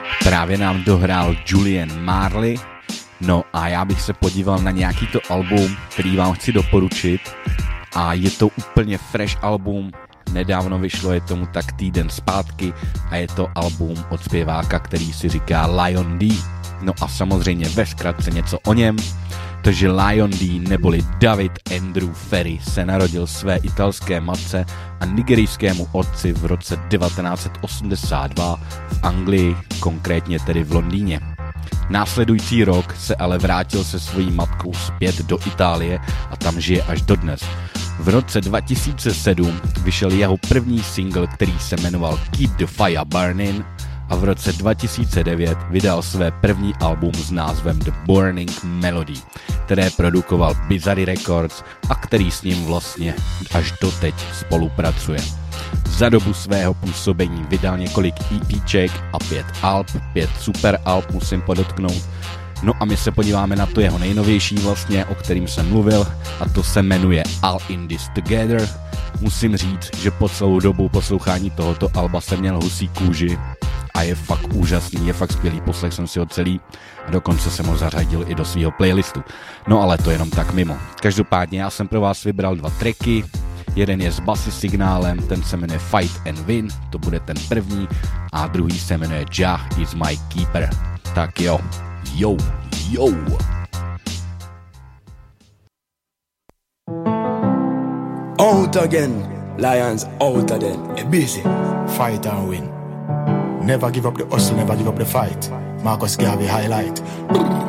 Právě nám dohrál Julian Marley. No a já bych se podíval na nějaký to album, který vám chci doporučit. A je to úplně fresh album. Nedávno vyšlo, je tomu tak týden zpátky a je to album od zpěváka, který si říká Lion D. No a samozřejmě ve zkratce něco o něm. Takže Lion D neboli David Andrew Ferry se narodil své italské matce a nigerijskému otci v roce 1982 v Anglii, konkrétně tedy v Londýně. Následující rok se ale vrátil se svojí matkou zpět do Itálie a tam žije až dodnes. V roce 2007 vyšel jeho první single, který se jmenoval Keep the Fire Burning, a v roce 2009 vydal své první album s názvem The Burning Melody, které produkoval Bizarre Records a který s ním vlastně až doteď spolupracuje. Za dobu svého působení vydal několik EPček a 5 alb, 5 super alb musím podotknout. No a my se podíváme na to jeho nejnovější vlastně, o kterým jsem mluvil, a to se jmenuje All in This Together. Musím říct, že po celou dobu poslouchání tohoto alba jsem měl husí kůži a je fakt úžasný, je fakt skvělý, poslech jsem si ho celý a dokonce jsem ho zařadil i do svého playlistu. No ale to jenom tak mimo. Každopádně já jsem pro vás vybral 2 tracky. Jeden je s basy signálem, ten se jmenuje Fight and Win, to bude ten první, a druhý se jmenuje Jah is my keeper. Tak jo, yo. Out again, Lions out again, busy. Fight and win. Never give up the hustle, never give up the fight. Marcus Garvey highlight.